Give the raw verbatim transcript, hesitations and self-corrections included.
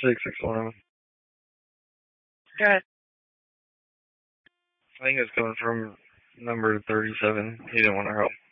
six six one. Good. I think it's coming from number thirty-seven. He didn't want to help.